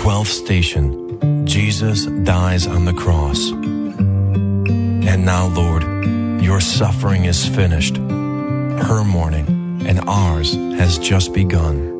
12th station, Jesus dies on the cross. And now, Lord, your suffering is finished. Her mourning and ours has just begun.